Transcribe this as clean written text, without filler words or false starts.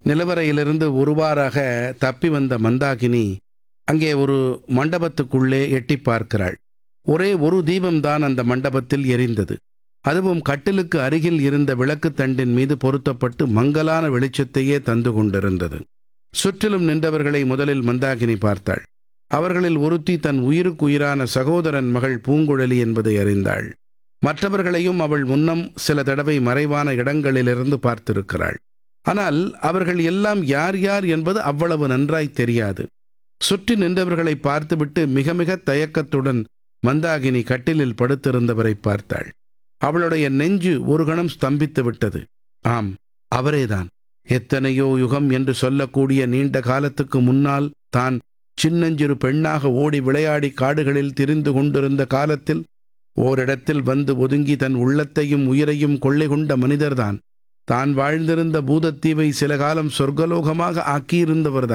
நிலவறையிலிருந்து ஒருவாறாக தப்பி வந்த மந்தாகினி அங்கே ஒரு மண்டபத்துக்குள்ளே எட்டிப் பார்க்கிறாள். ஒரே ஒரு தீபம்தான் அந்த மண்டபத்தில் எரிந்தது. அதுவும் கட்டிலுக்கு அருகில் இருந்த விளக்குத் தண்டின் மீது பொருத்தப்பட்டு மங்கலான வெளிச்சத்தையே தந்து கொண்டிருந்தது. சுற்றிலும் நின்றவர்களை முதலில் மந்தாகினி பார்த்தாள். அவர்களில் ஒருத்தி தன் உயிருக்குயிரான சகோதரன் மகள் பூங்குழலி என்பதை அறிந்தாள். மற்றவர்களையும் அவள் முன்னம் சில தடவை மறைவான இடங்களிலிருந்து பார்த்திருக்கிறாள். ஆனால் அவர்கள் எல்லாம் யார் யார் என்பது அவ்வளவு நன்றாய் தெரியாது. சுற்றி நின்றவர்களை பார்த்துவிட்டு மிக மிக தயக்கத்துடன் மந்தாகினி கட்டிலில் படுத்திருந்தவரை பார்த்தாள். அவளுடைய நெஞ்சு ஒரு கணம் ஸ்தம்பித்து விட்டது. ஆம், அவரேதான். எத்தனையோ யுகம் என்று சொல்லக்கூடிய நீண்ட காலத்துக்கு முன்னால் தான் சின்னஞ்சிறு பெண்ணாக ஓடி விளையாடி காடுகளில் திரிந்து கொண்டிருந்த காலத்தில் ஓரிடத்தில் வந்து ஒதுங்கி தன் உள்ளத்தையும் உயிரையும் கொள்ளை கொண்ட மனிதர்தான். தான் வாழ்ந்திருந்த பூதத்தீவை சில காலம் சொர்க்கலோகமாக ஆக்கியிருந்தவர்தான்.